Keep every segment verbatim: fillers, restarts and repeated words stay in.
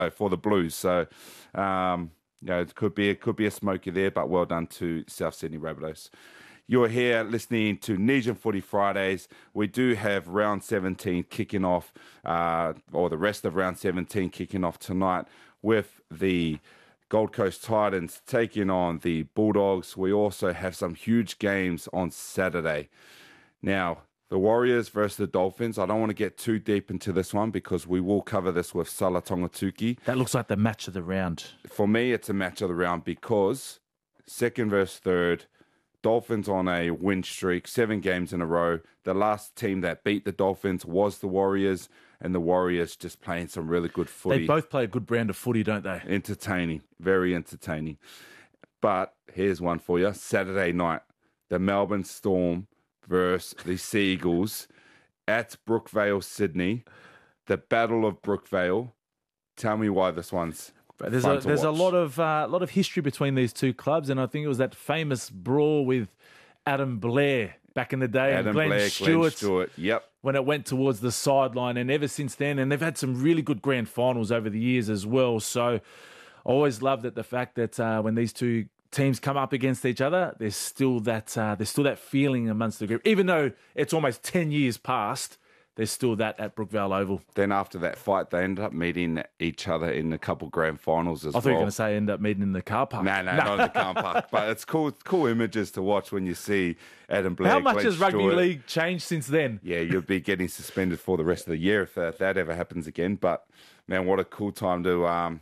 for the Blues. So, um, you know, it could be it could be a smoky there, but well done to South Sydney Rabbitohs. You're here listening to Nesian Footy Fridays. We do have round seventeen kicking off, uh, or the rest of round seventeen kicking off tonight with the Gold Coast Titans taking on the Bulldogs. We also have some huge games on Saturday. Now, the Warriors versus the Dolphins. I don't want to get too deep into this one because we will cover this with Sala Tongatuki. That looks like the match of the round. For me, it's a match of the round because second versus third, Dolphins on a win streak, seven games in a row. The last team that beat the Dolphins was the Warriors, and the Warriors just playing some really good footy. They both play a good brand of footy, don't they? Entertaining, very entertaining. But here's one for you. Saturday night, the Melbourne Storm versus the Sea Eagles at Brookvale, Sydney. The Battle of Brookvale. Tell me why this one's There's fun a to there's watch. a lot of uh, lot of history between these two clubs, and I think it was that famous brawl with Adam Blair back in the day, Adam and Glenn Blair, Stewart, Glenn Stewart. Yep. when it went towards the sideline, and ever since then, and they've had some really good grand finals over the years as well. So, I always loved it the fact that uh, when these two teams come up against each other, there's still that uh, there's still that feeling amongst the group, even though it's almost ten years past. There's still that at Brookvale Oval. Then after that fight, they ended up meeting each other in a couple grand finals as I well. thought you were going to say end up meeting in the car park. No, no, not in the car park. But it's cool, cool images to watch when you see Adam Blair. How much Glenn has rugby Stewart. league changed since then? Yeah, you'll be getting suspended for the rest of the year if that, that ever happens again. But man, what a cool time to um,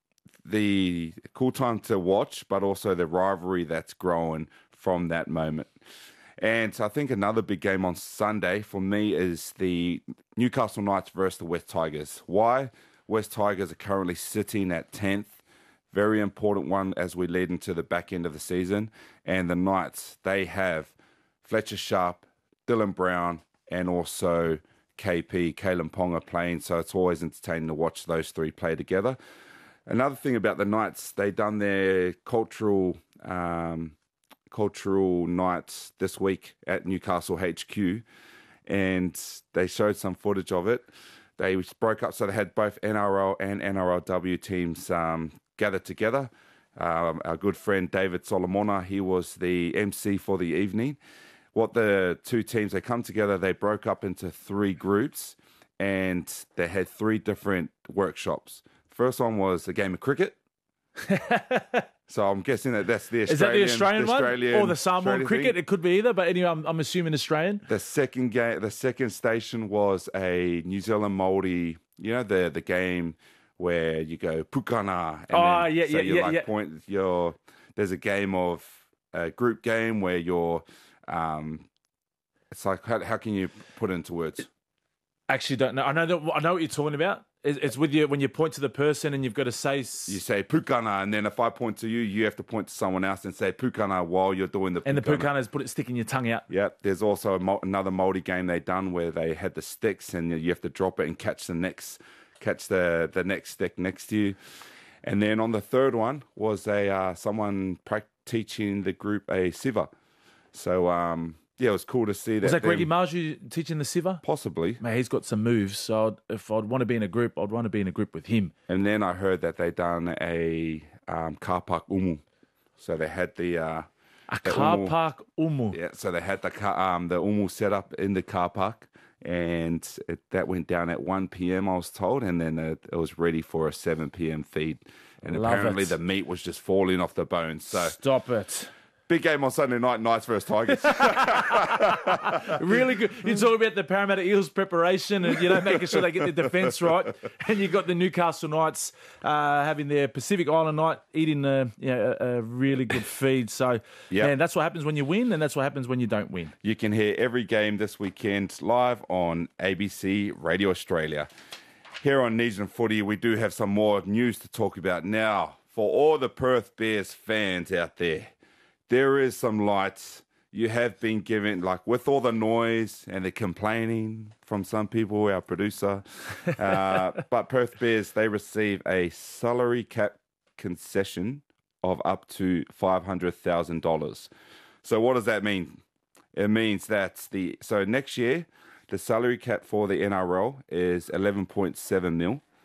the cool time to watch, but also the rivalry that's growing from that moment. And I think another big game on Sunday for me is the Newcastle Knights versus the West Tigers. Why? West Tigers are currently sitting at tenth. Very important one as we lead into the back end of the season. And the Knights, they have Fletcher Sharp, Dylan Brown, and also K P, Kalen Ponga playing. So it's always entertaining to watch those three play together. Another thing about the Knights, they done their cultural... Um, cultural nights this week at Newcastle H Q, and they showed some footage of it. They broke up, so they had both N R L and N R L W teams um, gathered together. Um, our good friend David Solomona, he was the M C for the evening. What the two teams, they come together, they broke up into three groups, and they had three different workshops. First one was a game of cricket. So I'm guessing that that's the Australian, Is that the Australian, the Australian one or the Samoan Australian cricket? thing. It could be either, but anyway, I'm, I'm assuming Australian. The second game, the second station was a New Zealand Māori. You know the the game where you go pukana. And Oh, then, yeah, so yeah, you yeah, like yeah. Point. You're there's a game of a group game where you're. Um, it's like how, how can you put it into words? Actually, don't know. I know that, I know what you're talking about. It's, it's with you when you point to the person and you've got to say. s- You say pukana, and then if I point to you, you have to point to someone else and say pukana while you're doing the pukana. And the pukanas put it sticking your tongue out. Yep. There's also a, mo- another Māori game they done where they had the sticks and you have to drop it and catch the next, catch the, the next stick next to you. And then on the third one was a uh, someone prac- teaching the group a siva. So um, yeah, it was cool to see that. Was that Greggy them- Marju teaching the Siva? Possibly. Man, he's got some moves. So I'd, if I'd want to be in a group, I'd want to be in a group with him. And then I heard that they done a um, car park umu. So they had the uh, A the car umu- park umu. Yeah, so they had the car, um, the umu set up in the car park, and it, that went down at one p.m. I was told, and then it, it was ready for a seven p.m. feed. And Love apparently it. the meat was just falling off the bones. So Stop it. big game on Sunday night, Knights versus Tigers. Really good. You talk about the Parramatta Eels preparation and, you know, making sure they get their defence right. And you've got the Newcastle Knights uh, having their Pacific Island night, eating a, you know, a, a really good feed. So, Yep. man, that's what happens when you win, and that's what happens when you don't win. You can hear every game this weekend live on A B C Radio Australia. Here on Nesian Footy, we do have some more news to talk about now. For all the Perth Bears fans out there, there is some lights. You have been given, like with all the noise and the complaining from some people, our producer, uh, but Perth Bears, they receive a salary cap concession of up to five hundred thousand dollars. So what does that mean? It means that the so next year, the salary cap for the N R L is eleven point seven mil.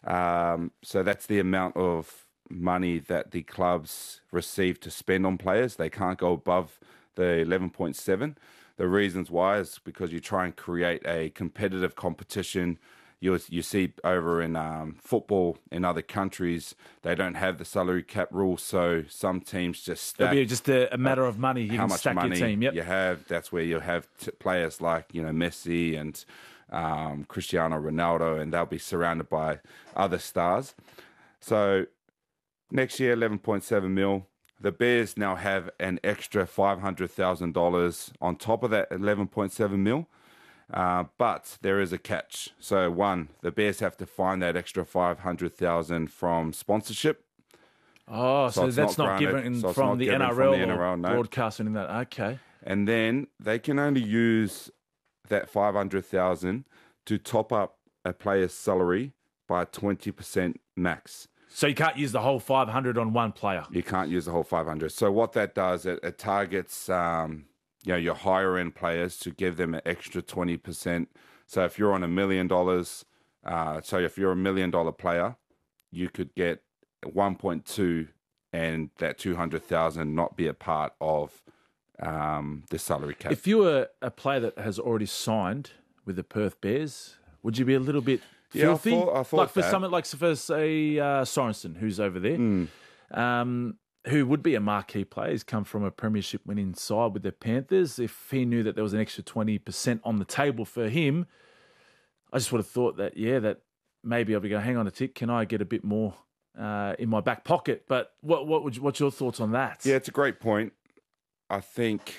Um, so that's the amount of money that the clubs receive to spend on players. They can't go above the eleven point seven. The reasons why is because you try and create a competitive competition. You you see over in um, football in other countries, they don't have the salary cap rule, so some teams just stack. It'll be just a, a matter of money. You how can much stack money your team. Yep. you have. That's where you have t- players like you know Messi and um, Cristiano Ronaldo, and they'll be surrounded by other stars. So next year, eleven point seven mil. The Bears now have an extra five hundred thousand dollars on top of that eleven point seven mil. Uh, but there is a catch. So one, the Bears have to find that extra five hundred thousand from sponsorship. Oh, so, So that's it's not not, granted. given So it's from, not the given N R L from the or N R L, no. broadcasting and that. Okay. And then they can only use that five hundred thousand to top up a player's salary by twenty percent max. So you can't use the whole five hundred on one player. You can't use the whole five hundred. So what that does, it, it targets um, you know, your higher end players to give them an extra twenty percent. So if you're on a million dollars, uh, so if you're a million dollar player, you could get one point two and that two hundred thousand not be a part of um, the salary cap. If you were a player that has already signed with the Perth Bears, would you be a little bit Yeah, I filthy? thought- I thought like for that. someone like for say uh, Sorensen, who's over there, Mm. um, who would be a marquee player. He's come from a premiership winning side with the Panthers. If he knew that there was an extra twenty percent on the table for him, I just would have thought that, yeah, that maybe I'll be going, hang on a tick, can I get a bit more uh, in my back pocket? But what what would you, what's your thoughts on that? Yeah, it's a great point. I think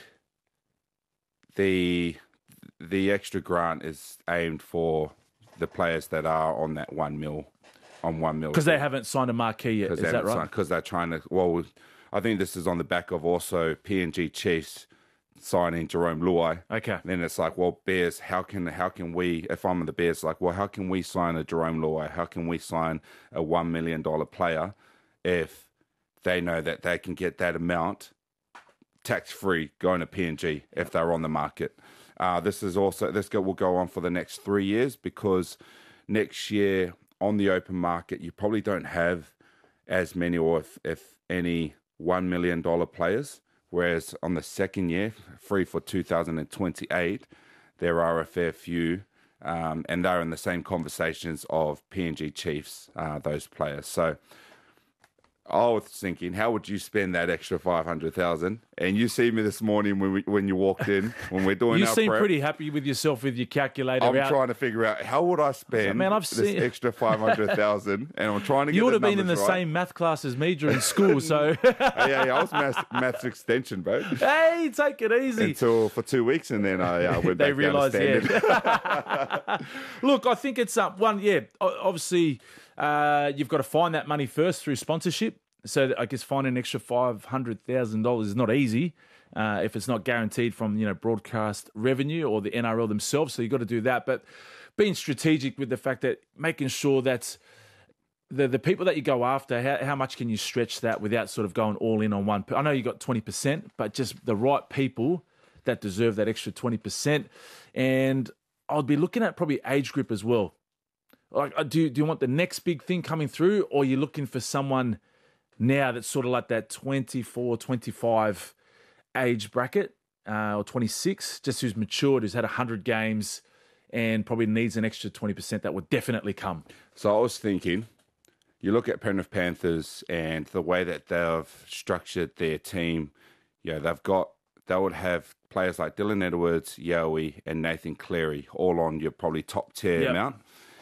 the the extra grant is aimed for the players that are on that one mil, on one mil. Because they haven't signed a marquee yet, is that right? Because they're trying to. Well, I think this is on the back of also P N G Chiefs signing Jerome Luai. Okay. Then it's like, well, Bears, how can how can we? If I'm the Bears, like, well, how can we sign a Jerome Luai? How can we sign a one million dollar player if they know that they can get that amount tax free going to P N G if they're on the market? Uh, this is also this go, will go on for the next three years because next year on the open market you probably don't have as many or if, if any one million dollar players. Whereas on the second year, free for two thousand twenty-eight, there are a fair few, um, and they're in the same conversations of P N G Chiefs, uh, those players. So I was thinking, how would you spend that extra five hundred thousand? And you see me this morning when we, when you walked in, when we're doing You our seem prep, pretty happy with yourself with your calculator I'm out. trying to figure out how would I spend Man, I've this seen- extra five hundred thousand, and I'm trying to get You would the have been in the numbers right. same math class as me during school, so yeah, yeah, I was maths, maths extension, bro. hey, take it easy. Until for two weeks, and then I uh, went They back down to realise, standard. yeah. Look, I think it's up one. Yeah, o- obviously, uh, you've got to find that money first through sponsorship. So I guess finding an extra five hundred thousand dollars is not easy uh, if it's not guaranteed from you know broadcast revenue or the N R L themselves. So you've got to do that, but being strategic with the fact that making sure that the the people that you go after, how, how much can you stretch that without sort of going all in on one? I know you got twenty percent, but just the right people that deserve that extra twenty percent. And I'd be looking at probably age group as well. Like, uh, do, do you want the next big thing coming through, or are you looking for someone now that's sort of like that twenty-four, twenty-five age bracket, uh, or twenty-six, just who's matured, who's had one hundred games and probably needs an extra twenty percent that would definitely come? So I was thinking, you look at Penrith Panthers and the way that they've structured their team. Yeah, they've got they would have players like Dylan Edwards, Yowie, and Nathan Cleary all on your probably top tier Yep. amount.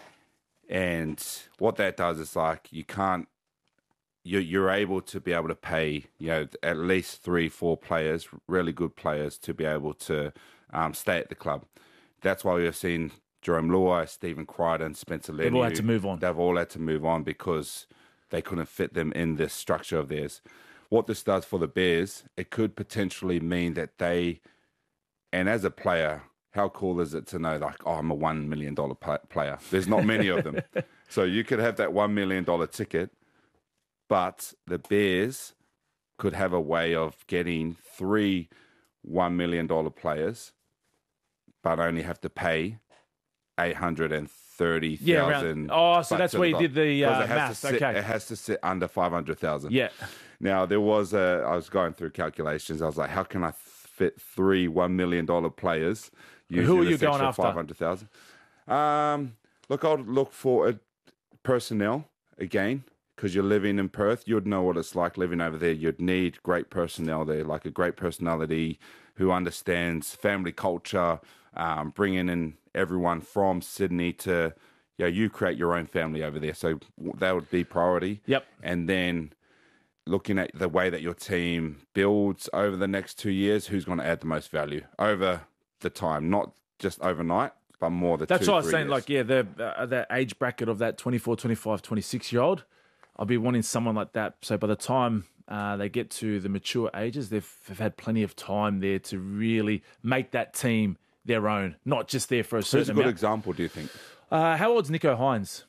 And what that does is like you can't. You're, you're able to be able to pay, you know, at least three, four players, really good players, to be able to um, stay at the club. That's why we've seen Jerome Luai, Stephen Crichton, Spencer Leniu. They've all had to move on. They've all had to move on because they couldn't fit them in this structure of theirs. What this does for the Bears, it could potentially mean that they, and as a player, how cool is it to know, like, oh, I'm a one million dollars player. There's not many of them. So you could have that one million dollars ticket, but the Bears could have a way of getting three one million dollars players, but only have to pay eight hundred thirty thousand. Yeah, around, oh, so that's where you did the uh, math. Sit, okay. It has to sit under five hundred thousand. Yeah. Now, there was a, I was going through calculations. I was like, how can I fit three one million dollars players using Who are you this going extra after? five hundred thousand? Um, look, I'd look for a personnel again, because you're living in Perth. You'd know what it's like living over there. You'd need great personnel there, like a great personality who understands family culture, um, bringing in everyone from Sydney to, you know, you create your own family over there. So that would be priority. Yep. And then looking at the way that your team builds over the next two years, who's going to add the most value over the time, not just overnight, but more the That's two, what I was three saying. years. Like, yeah, the uh, that age bracket of that twenty-four, twenty-five, twenty-six year old, I'll be wanting someone like that. So by the time uh, they get to the mature ages, they've, they've had plenty of time there to really make that team their own, not just there for a certain Who's a good amount. example, do you think? Uh, how old's Nico Hines?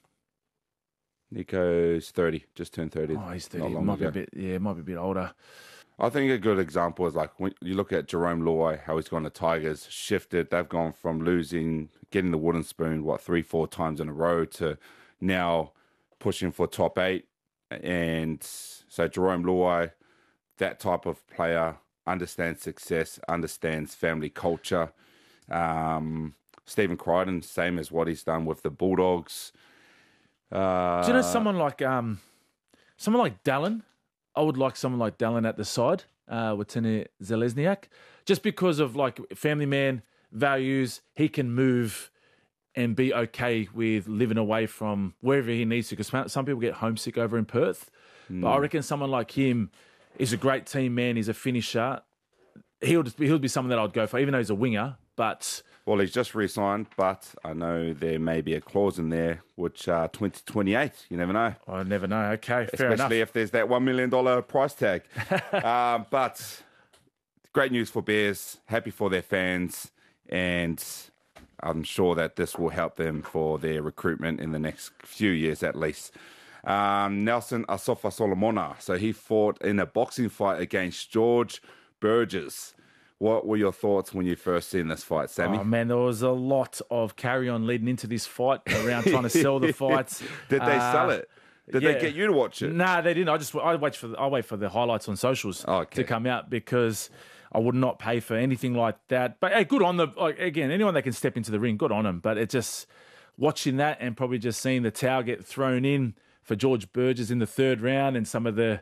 Nico's thirty, just turned thirty. Oh, he's not thirty. long Might be ago. a bit, yeah, might be a bit older. I think a good example is like when you look at Jerome Luai, how he's gone to Tigers, shifted. They've gone from losing, getting the wooden spoon, what, three, four times in a row to now pushing for top eight. And so Jerome Luai, that type of player, understands success, understands family culture. Um, Stephen Crichton, same as what he's done with the Bulldogs. Uh, Do you know someone like um, someone like Dallin? I would like someone like Dallin at the side uh, with Tene Zelezniak, just because of like family man values. He can move and be okay with living away from wherever he needs to. Because some people get homesick over in Perth, mm. but I reckon someone like him is a great team man. He's a finisher. He'll just be, he'll be someone that I'd go for, even though he's a winger. But well, he's just re-signed, but I know there may be a clause in there which uh, twenty twenty-eight. You never know. I never know. Okay, fair enough. Especially if there's that one million dollars price tag. uh, but great news for Bears. Happy for their fans. And I'm sure that this will help them for their recruitment in the next few years at least. Um, Nelson Asofa Solomona. So he fought in a boxing fight against George Burgess. What were your thoughts when you first seen this fight, Sammy? Oh, man, there was a lot of carry-on leading into this fight around trying to sell the fights. Did they uh, sell it? Did yeah. they get you to watch it? Nah, they didn't. I just I wait for the, I wait for the highlights on socials Okay. to come out because I would not pay for anything like that. But hey, good on the like, again anyone that can step into the ring, good on them. But it just watching that and probably just seeing the towel get thrown in for George Burgess in the third round and some of the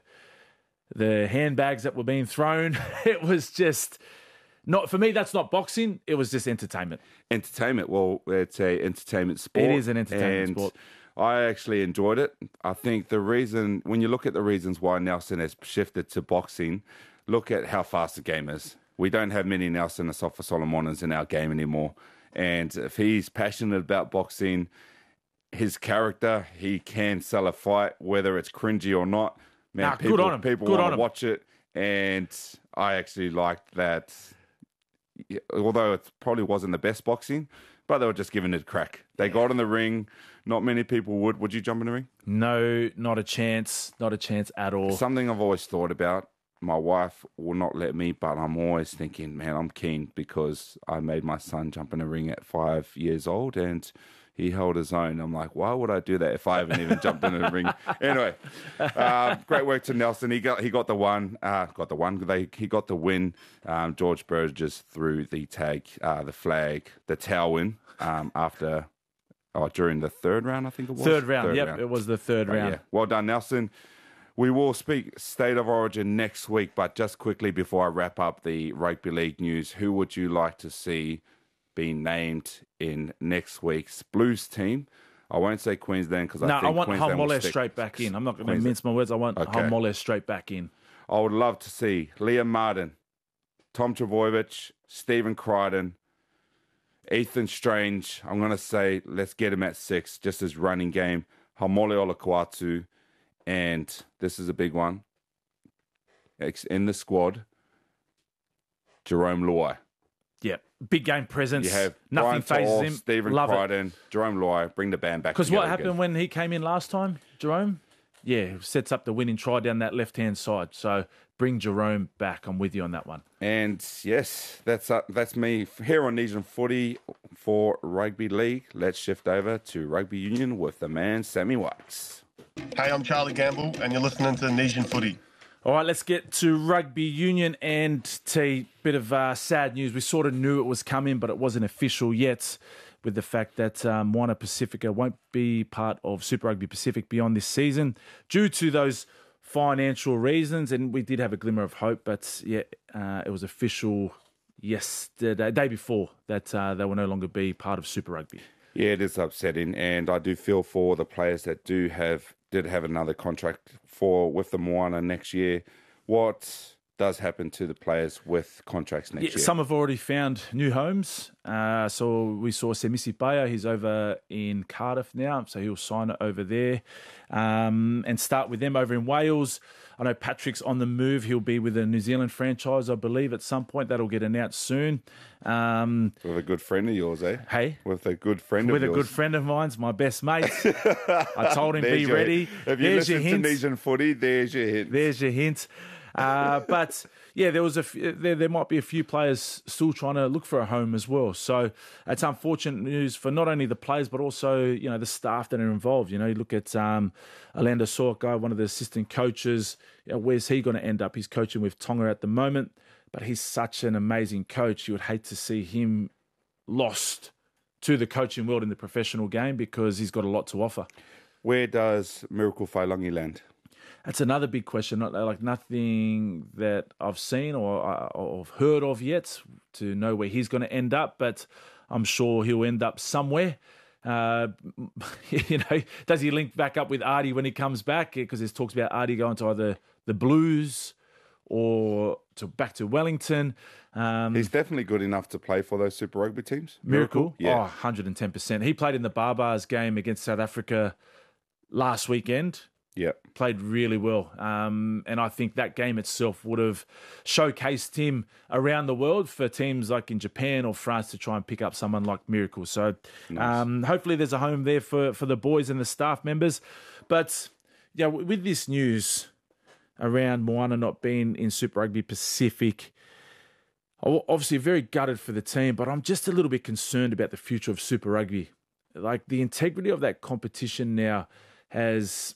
the handbags that were being thrown. It was just. Not for me, that's not boxing. It was just entertainment. Entertainment. Well, it's a entertainment sport. It is an entertainment and sport. I actually enjoyed it. I think the reason, when you look at the reasons why Nelson has shifted to boxing, look at how fast the game is. We don't have many Nelson Asofa Solomonas in our game anymore. And if he's passionate about boxing, his character, he can sell a fight, whether it's cringy or not. Man, Nah, people, good on him. people Good want on to him. watch it. And I actually liked that. Although it probably wasn't the best boxing, but they were just giving it a crack. They got in the ring. Not many people would. Would you jump in the ring? No, not a chance. Not a chance at all. Something I've always thought about. My wife will not let me, but I'm always thinking, man, I'm keen because I made my son jump in the ring at five years old and he held his own. I'm like, why would I do that if I haven't even jumped in the ring? Anyway, uh, great work to Nelson. He got he got the one, uh, got the one. They he got the win. Um, George Burgess threw the tag, uh, the flag, the towel in um, after, oh, during the third round, I think it was. Third round. Third yep, round. it was the third But round. yeah, well done, Nelson. We will speak State of Origin next week, but just quickly before I wrap up the rugby league news, who would you like to see being named in next week's Blues team? I won't say Queensland because No, I I think want Queensland will Hamole stick. straight back in. I'm not going to Queensland. mince my words. I want Okay. Hamole straight back in. I would love to see Liam Martin, Tom Trbojevic, Stephen Crichton, Ethan Strange. I'm going to say let's get him at six, just as running game. Hamole Olakwatu, and this is a big one. Ex- In the squad, Jerome Luai. Yeah, big game presence. You have Nothing Brian phases To'o, him. Stephen Love it. Crichton, Jerome Luai. Bring the band back. Because what together happened again. when he came in last time, Jerome? Yeah, sets up the winning try down that left-hand side. So bring Jerome back. I'm with you on that one. And yes, that's uh, that's me here on Nesian Footy for rugby league. Let's shift over to rugby union with the man, Sammy Whites. Hey, I'm Charlie Gamble, and you're listening to Nesian Footy. All right, let's get to rugby union and T. Bit of uh, sad news. We sort of knew it was coming, but it wasn't official yet, with the fact that um, Moana Pacifica won't be part of Super Rugby Pacific beyond this season due to those financial reasons. And we did have a glimmer of hope, but yeah, uh, it was official yesterday, day before, that uh, they will no longer be part of Super Rugby. Yeah, it is upsetting, and I do feel for the players that do have did have another contract for with the Moana next year. What does happen to the players with contracts next yeah, year? Some have already found new homes. Uh, so we saw Semisi Baya, he's over in Cardiff now, so he'll sign it over there um, and start with them over in Wales. I know Patrick's on the move. He'll be with a New Zealand franchise, I believe, at some point. That'll get announced soon. Um, with a good friend of yours, eh? Hey? With a good friend with of yours. With a good friend of mine's, my best mate. I told him, be your, ready. If you there's your listen hint. to Nesian Footy, there's your hint. There's your hint. Uh, but yeah, there was a f- there, there might be a few players still trying to look for a home as well. So it's unfortunate news for not only the players but also, you know, the staff that are involved. You know, you look at um, Orlando Sorko, one of the assistant coaches. You know, where's he going to end up? He's coaching with Tonga at the moment, but he's such an amazing coach. You would hate to see him lost to the coaching world in the professional game because he's got a lot to offer. Where does Miracle Wailangi land? That's another big question. Not like nothing that I've seen or, or I've heard of yet to know where he's going to end up, but I'm sure he'll end up somewhere. Uh, you know, does he link back up with Artie when he comes back? Because there's talks about Artie going to either the Blues or to back to Wellington. Um, He's definitely good enough to play for those Super Rugby teams. Miracle? Yeah. Oh, one hundred ten percent. He played in the Barbars game against South Africa last weekend. Yeah. Played really well. Um, and I think that game itself would have showcased him around the world for teams like in Japan or France to try and pick up someone like Miracle. So nice. um, hopefully there's a home there for, for the boys and the staff members. But yeah, with this news around Moana not being in Super Rugby Pacific, obviously very gutted for the team, but I'm just a little bit concerned about the future of Super Rugby. Like the integrity of that competition now has,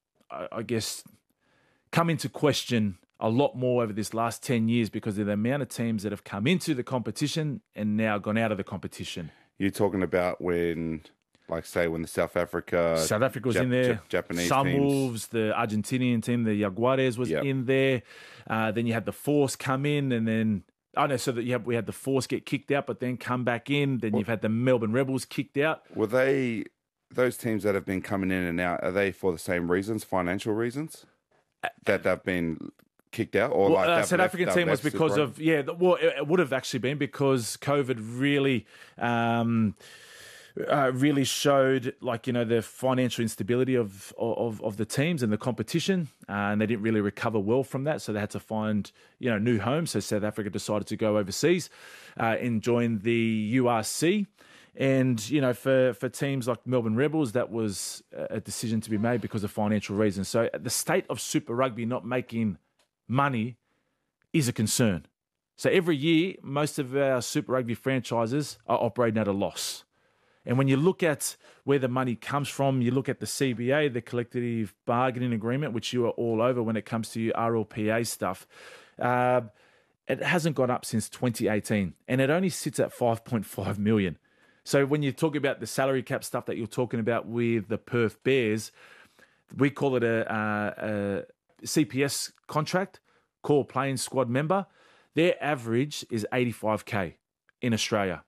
I guess, come into question a lot more over this last ten years because of the amount of teams that have come into the competition and now gone out of the competition. You're talking about when, like, say, when the South Africa... South Africa was Jap- in there. Jap- Japanese Sun teams. Wolves, the Argentinian team, the Jaguares was Yep. in there. Uh, then you had the Force come in and then... Oh, no, so that you have, we had the Force get kicked out but then come back in. Then well, you've had the Melbourne Rebels kicked out. Were they... Those teams that have been coming in and out, are they for the same reasons, financial reasons, that they've been kicked out? Or well, like uh, South left, African team was because of, yeah, well, it would have actually been because COVID really, um, uh, really showed, like, you know, the financial instability of, of, of the teams and the competition, uh, and they didn't really recover well from that, so they had to find, you know, new homes. So South Africa decided to go overseas uh, and join the U R C. And, you know, for, for teams like Melbourne Rebels, that was a decision to be made because of financial reasons. So the state of Super Rugby not making money is a concern. So every year, most of our Super Rugby franchises are operating at a loss. And when you look at where the money comes from, you look at the C B A, the Collective Bargaining Agreement, which you are all over when it comes to your R L P A stuff, uh, it hasn't gone up since twenty eighteen. And it only sits at five point five million. So when you talk about the salary cap stuff that you're talking about with the Perth Bears, we call it a, a, a C P S contract, core playing squad member. Their average is eighty-five K in Australia.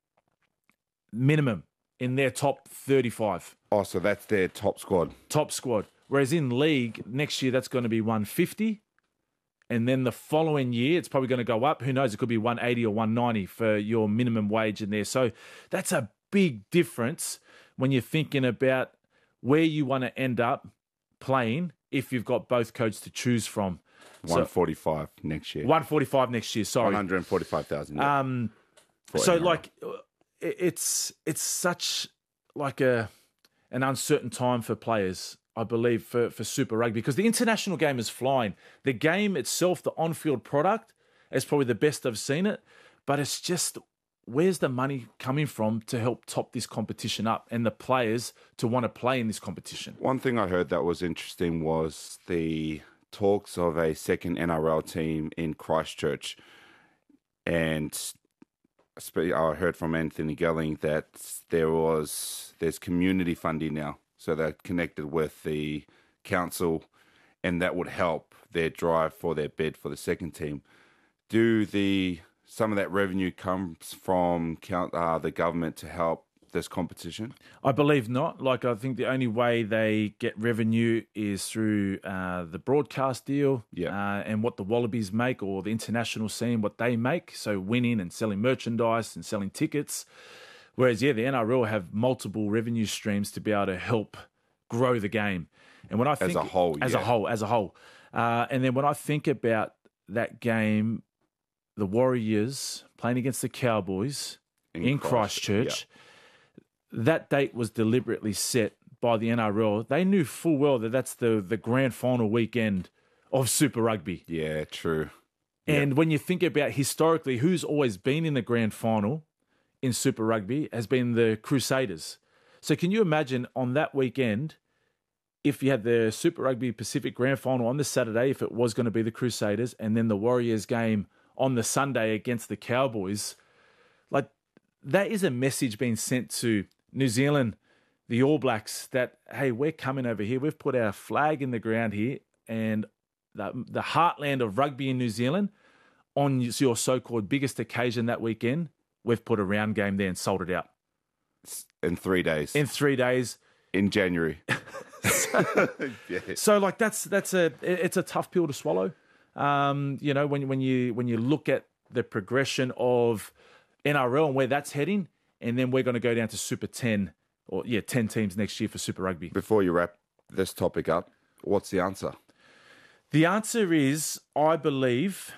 Minimum in their top thirty-five. Oh, so that's their top squad. Top squad. Whereas in league, next year, that's going to be one fifty. And then the following year, it's probably going to go up. Who knows? It could be one eighty or one ninety for your minimum wage in there. So that's a big difference when you're thinking about where you want to end up playing if you've got both codes to choose from. one forty-five so, next year. one forty-five next year, sorry. one hundred forty-five thousand. Yeah. Um, so, like, it's it's such like a an uncertain time for players, I believe, for, for Super Rugby, because the international game is flying. The game itself, the on-field product, is probably the best I've seen it, but it's just where's the money coming from to help top this competition up and the players to want to play in this competition? One thing I heard that was interesting was the talks of a second N R L team in Christchurch. And I heard from Anthony Gelling that there was there's community funding now. So they're connected with the council, and that would help their drive for their bid for the second team. Do the some of that revenue comes from count, uh, the government to help this competition? I believe not. Like, I think the only way they get revenue is through uh, the broadcast deal yeah. uh, and what the Wallabies make, or the international scene, what they make. So winning and selling merchandise and selling tickets. Whereas, yeah, the N R L have multiple revenue streams to be able to help grow the game. And when I think as a whole, as yeah. a whole, as a whole, uh, and then when I think about that game, the Warriors playing against the Cowboys in, in Christchurch, Christ, yeah. that date was deliberately set by the N R L. They knew full well that that's the the grand final weekend of Super Rugby. Yeah, true. And yeah. when you think about historically, who's always been in the grand final in Super Rugby has been the Crusaders. So can you imagine on that weekend, if you had the Super Rugby Pacific Grand Final on the Saturday, if it was going to be the Crusaders, and then the Warriors game on the Sunday against the Cowboys, like that is a message being sent to New Zealand, the All Blacks, that, hey, we're coming over here. We've put our flag in the ground here, and the, the heartland of rugby in New Zealand, on your so-called biggest occasion that weekend, we've put a round game there and sold it out. In three days. In three days. In January. so, yeah. so, like, that's that's a it's a tough pill to swallow. Um, you know, when when you when you look at the progression of N R L and where that's heading, and then we're going to go down to Super ten, or yeah, ten teams next year for Super Rugby. Before you wrap this topic up, what's the answer? The answer is, I believe,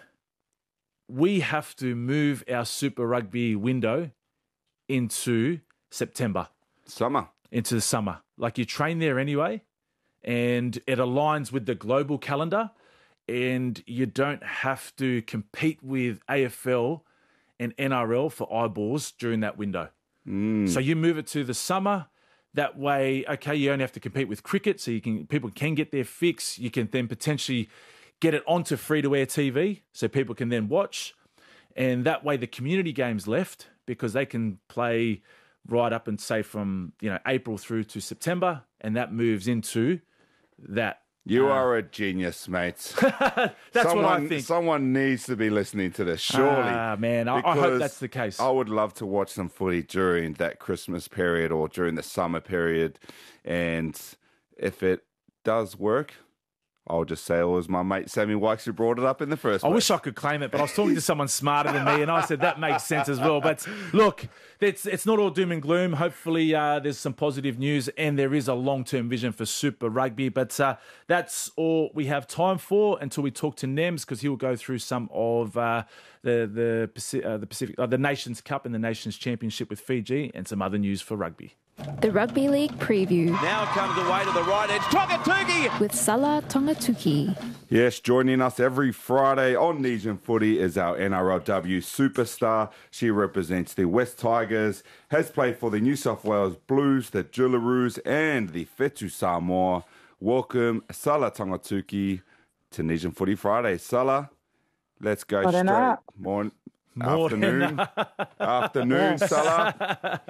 we have to move our Super Rugby window into September. Summer. Into the summer. Like, you train there anyway, and it aligns with the global calendar, and you don't have to compete with A F L and N R L for eyeballs during that window. Mm. So you move it to the summer. That way, okay, you only have to compete with cricket, so you can people can get their fix. You can then potentially get it onto free-to-air T V, so people can then watch. And that way the community games left, because they can play right up and say from, you know, April through to September, and that moves into that. You uh, are a genius, mates. That's someone, what I think. Someone needs to be listening to this, surely. Ah, man, I, I hope that's the case. I would love to watch some footy during that Christmas period or during the summer period. And if it does work, I'll just say it was my mate Sammy Wykes who brought it up in the first I place. wish I could claim it, but I was talking to someone smarter than me, and I said that makes sense as well. But look, it's it's not all doom and gloom. Hopefully uh, there's some positive news, and there is a long-term vision for Super Rugby. But uh, that's all we have time for until we talk to Nems, because he will go through some of uh, the the Pacific, uh, the Pacific, uh, the Nations Cup and the Nations Championship with Fiji, and some other news for rugby. The Rugby League preview. Now comes away to the right edge. Tongatuki! With Salah Tongatuki. Yes, joining us every Friday on Nesian Footy is our N R L W superstar. She represents the West Tigers, has played for the New South Wales Blues, the Jillaroos, and the Whetu Samoa. Welcome, Salah Tongatuki, to Nesian Footy Friday. Salah, let's go What straight. Morning. Morning. Afternoon. Afternoon, Yes. Salah.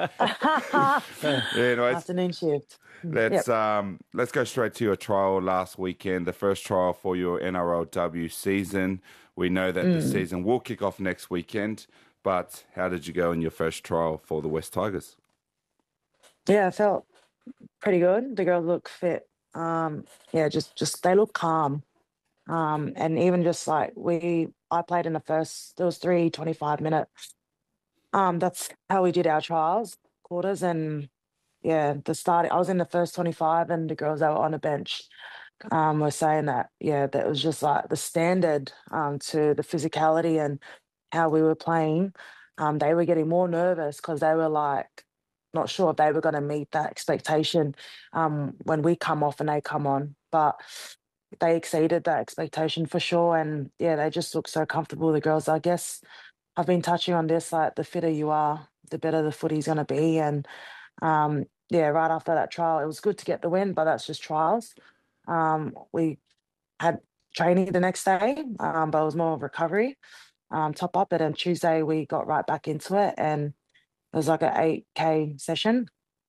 Anyways, Afternoon shift. let's um let's go straight to your trial last weekend, the first trial for your N R L W season. We know that the season will kick off next weekend, but how did you go in your first trial for the West Tigers? Yeah, I felt pretty good. The girls look fit. Um, yeah, just just they look calm. Um, and even just like we, I played in the first. There was three twenty-five minute. Um, that's how we did our trials quarters, and yeah, the start. I was in the first twenty-five, and the girls that were on the bench um, were saying that yeah, that was just like the standard um, to the physicality and how we were playing. Um, they were getting more nervous because they were like not sure if they were going to meet that expectation um, when we come off and they come on, but they exceeded that expectation for sure. And yeah, they just look so comfortable, the girls. I guess I've been touching on this, like the fitter you are, the better the footy's going to be. And um, yeah, right after that trial, it was good to get the win, but that's just trials. Um, we had training the next day, um, but it was more of recovery, um, top up it. And Tuesday we got right back into it, and it was like an eight K session.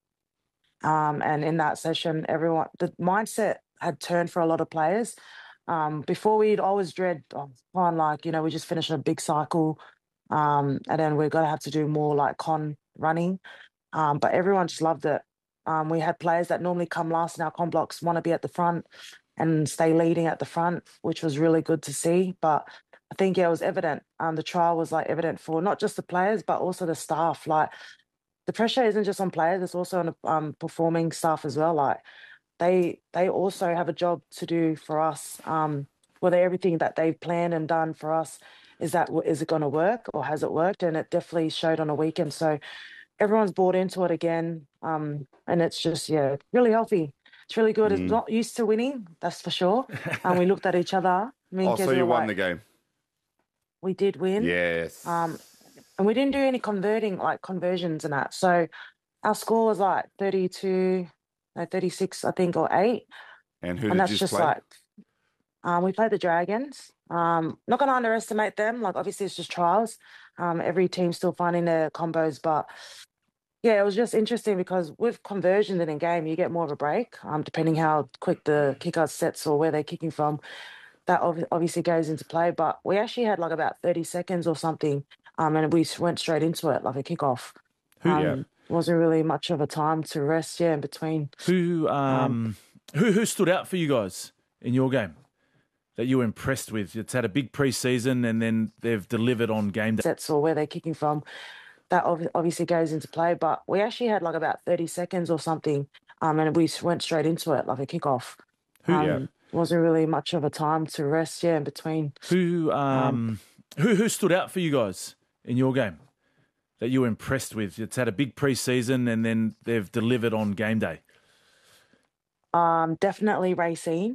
Um, and in that session, everyone, the mindset had turned for a lot of players. Um, before we'd always dread, oh, on like, you know, we just finished a big cycle, um, and then we're going to have to do more like con running. Um, but everyone just loved it. Um, we had players that normally come last in our con blocks want to be at the front and stay leading at the front, which was really good to see. But I think, yeah, it was evident. Um, the trial was like evident for not just the players, but also the staff. Like, the pressure isn't just on players, it's also on the um, performing staff as well. Like, they they also have a job to do for us. Um, whether everything that they've planned and done for us, is that is it going to work or has it worked? And it definitely showed on a weekend. So everyone's bought into it again, um, and it's just, yeah, really healthy. It's really good. It's Mm. not used to winning, that's for sure. And we looked at each other. Me and Oh, Kez so were you won like, the game. we did win. Yes. Um, and we didn't do any converting, like conversions and that. So our score was like thirty-two, no, thirty-six, I think, or eight. and who And did that's you just play? like, um, we played the Dragons. Um, not going to underestimate them. Like, obviously, it's just trials. Um, every team's still finding their combos. But yeah, it was just interesting because with conversions in a game, you get more of a break, um, depending how quick the kick out sets or where they're kicking from. That ob- obviously goes into play. But we actually had like about thirty seconds or something, um, and we s- went straight into it like a kickoff. Who- Um, Yeah. Wasn't really much of a time to rest, yeah, in between. Who um, who who stood out for you guys in your game that you were impressed with? It's had a big preseason and then they've delivered on game day. Sets or where they're kicking from. That ob- obviously goes into play. But we actually had like about thirty seconds or something, um, and we s- went straight into it like a kickoff. Who- Um, Yeah. Wasn't really much of a time to rest, yeah, in between. Who um, who who stood out for you guys in your game that you were impressed with? It's had a big preseason and then they've delivered on game day. Um, definitely Racine.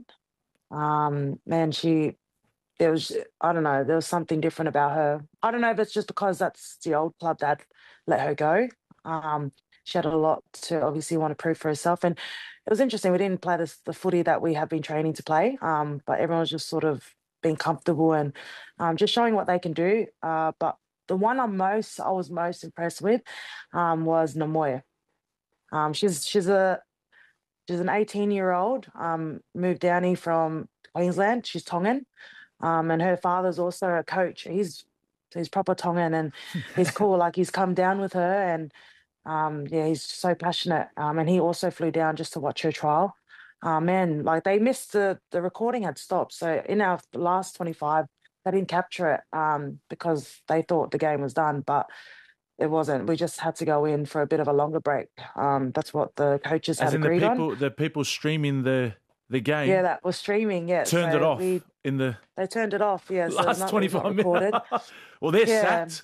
Um, man, she, there was, I don't know, there was something different about her. I don't know if it's just because that's the old club that let her go. Um, she had a lot to obviously want to prove for herself. And it was interesting. We didn't play this, the footy that we have been training to play, um, but everyone was just sort of being comfortable and um, just showing what they can do. Uh, but the one I'm most, I was most impressed with um, was Namoya. Um, she's she's a she's an eighteen year old, um, moved down here from Queensland. She's Tongan, um, and her father's also a coach. He's he's proper Tongan, and he's cool. Like, he's come down with her, and um, yeah, he's so passionate. Um, and he also flew down just to watch her trial. Uh, man, like, they missed the the recording had stopped, so in our last twenty-five, they didn't capture it um, because they thought the game was done, but it wasn't. We just had to go in for a bit of a longer break. Um, that's what the coaches As had in the agreed on. people the people streaming the the game Yeah, that was streaming. Yeah, turned so it off we, in the they turned it off. Yeah, so last not, twenty-five not recorded. minutes. Well, they're Yeah. sacked.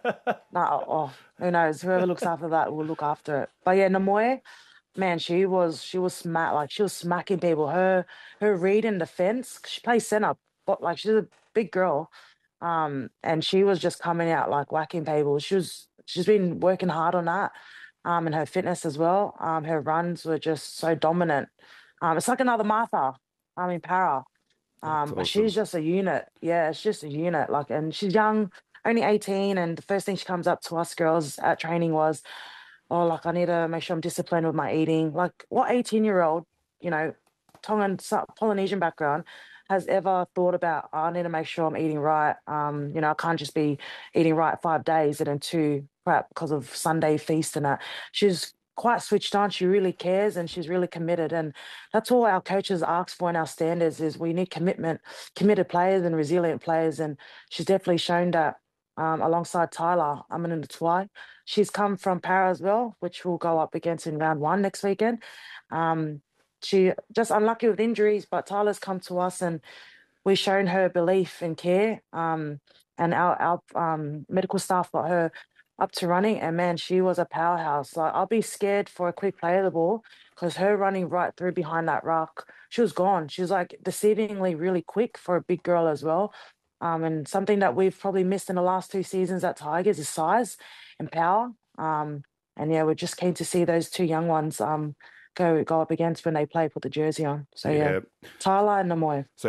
No, oh, who knows? Whoever looks after that will look after it. But yeah, Namoy, man, she was she was smack like she was smacking people. Her her read in defense. She plays center, but like, she's a big girl, um, and she was just coming out like whacking people. She was she's been working hard on that, um, and her fitness as well. Um, her runs were just so dominant. Um, it's like another Martha. I mean, para. Um, but she's awesome. just a unit. Yeah, it's just a unit. Like, and she's young, only eighteen, and the first thing she comes up to us girls at training was, oh, like, I need to make sure I'm disciplined with my eating. Like, what eighteen year old, you know, Tongan Sa- Polynesian background has ever thought about, oh, I need to make sure I'm eating right. Um, you know, I can't just be eating right five days and then two crap because of Sunday feast and that. She's quite switched on. She really cares and she's really committed. And that's all our coaches ask for in our standards is we need commitment, committed players and resilient players. And she's definitely shown that um, alongside Tyler, Amananda Twai. She's come from Para as well, which we'll go up against in round one next weekend. Um, she just unlucky with injuries, but Tyler's come to us and we've shown her belief and care. Um, and our, our um, medical staff got her up to running, and man, she was a powerhouse. Like, I'll be scared for a quick play of the ball because her running right through behind that rock, she was gone. She was like deceivingly really quick for a big girl as well. Um, and something that we've probably missed in the last two seasons at Tigers is size and power. Um, and yeah, we're just keen to see those two young ones um, go go up against when they play, put the jersey on. So yeah, Yeah. Tyler and Namoy. So